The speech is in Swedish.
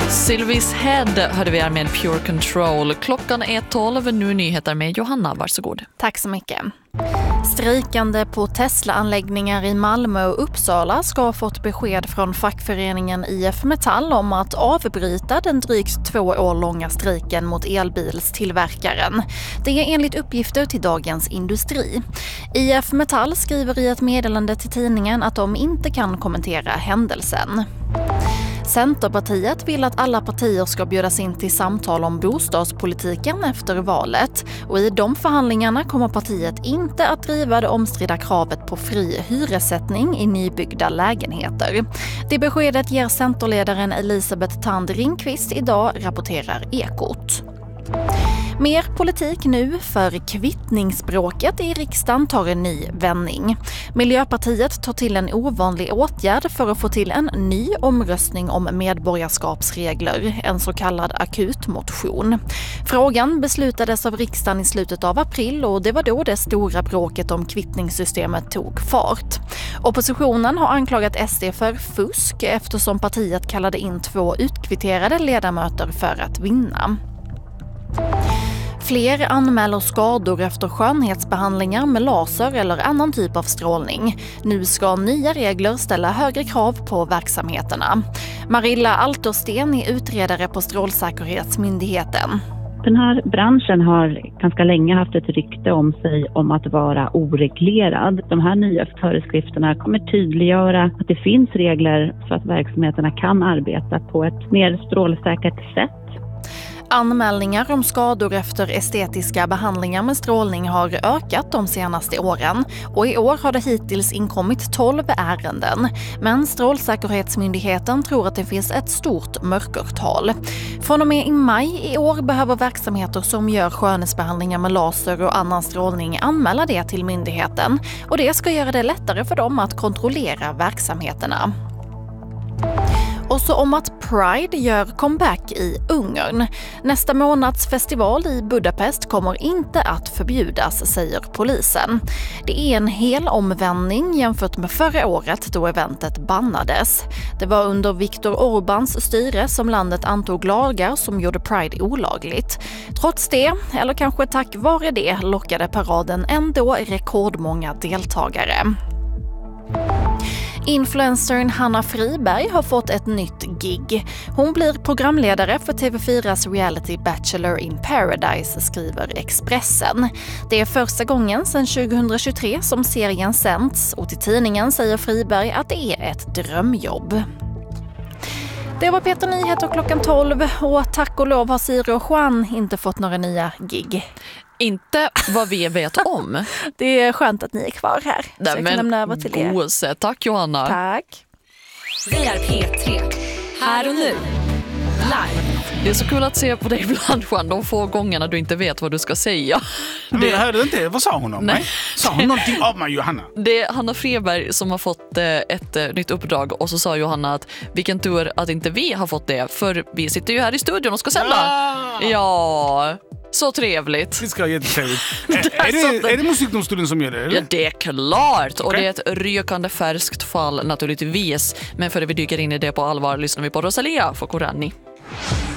Sylvies Head hörde vi här med Pure Control. Klockan är 12, nu nyheter med Johanna, varsågod. Tack så mycket. Strejkande på Tesla-anläggningar i Malmö och Uppsala ska ha fått besked från fackföreningen IF Metall om att avbryta den drygt 2 år långa strejken mot elbilstillverkaren. Det är enligt uppgifter till Dagens Industri. IF Metall skriver i ett meddelande till tidningen att de inte kan kommentera händelsen. Centerpartiet vill att alla partier ska bjudas in till samtal om bostadspolitiken efter valet. Och i de förhandlingarna kommer partiet inte att driva det omstridda kravet på fri hyressättning i nybyggda lägenheter. Det beskedet ger centerledaren Elisabeth Thand Ringqvist idag, rapporterar Ekot. Mer politik nu, för kvittningsspråket i riksdagen tar en ny vändning. Miljöpartiet tar till en ovanlig åtgärd för att få till en ny omröstning om medborgarskapsregler, en så kallad akutmotion. Frågan beslutades av riksdagen i slutet av april och det var då det stora bråket om kvittningssystemet tog fart. Oppositionen har anklagat SD för fusk eftersom partiet kallade in 2 utkvitterade ledamöter för att vinna. Fler anmäler skador efter skönhetsbehandlingar med laser eller annan typ av strålning. Nu ska nya regler ställa högre krav på verksamheterna. Marilla Altersten är utredare på Strålsäkerhetsmyndigheten. Den här branschen har ganska länge haft ett rykte om sig om att vara oreglerad. De här nya föreskrifterna kommer tydliggöra att det finns regler så att verksamheterna kan arbeta på ett mer strålsäkert sätt. Anmälningar om skador efter estetiska behandlingar med strålning har ökat de senaste åren och i år har det hittills inkommit 12 ärenden. Men Strålsäkerhetsmyndigheten tror att det finns ett stort mörkertal. Från och med i maj i år behöver verksamheter som gör skönhetsbehandlingar med laser och annan strålning anmäla det till myndigheten och det ska göra det lättare för dem att kontrollera verksamheterna. Och så om att Pride gör comeback i Ungern. Nästa månads festival i Budapest kommer inte att förbjudas, säger polisen. Det är en hel omvändning jämfört med förra året då eventet bannades. Det var under Viktor Orbáns styre som landet antog lagar som gjorde Pride olagligt. Trots det, eller kanske tack vare det, lockade paraden ändå rekordmånga deltagare. Influencern Hanna Friberg har fått ett nytt gig. Hon blir programledare för TV4s reality Bachelor in Paradise, skriver Expressen. Det är första gången sedan 2023 som serien sänds och till tidningen säger Friberg att det är ett drömjobb. Det var Peter Nyheter klockan 12 och tack och lov har Siri och Juan inte fått några nya gig. Inte vad vi vet om. Det är skönt att ni är kvar här. Så jag kan lämna över till er. Gose. Tack Johanna. Tack. Vi är P3. Här och nu. Live. Det är så kul att se på dig ibland, Juan, de få gångerna du inte vet vad du ska säga. Det hörde inte. Vad sa hon om mig? Sa hon någonting om mig, Johanna? Det är Hanna Friberg som har fått ett nytt uppdrag och så sa Johanna att vilken tur att inte vi har fått det, för vi sitter ju här i studion och ska sända. Ja. Så trevligt. Det ska jag jättetrevligt. Är det musikdomstolen som gör det? Eller? Ja, det är klart. Okay. Och det är ett rykande färskt fall naturligtvis. Men före vi dyker in i det på allvar lyssnar vi på Rosalia för Korani.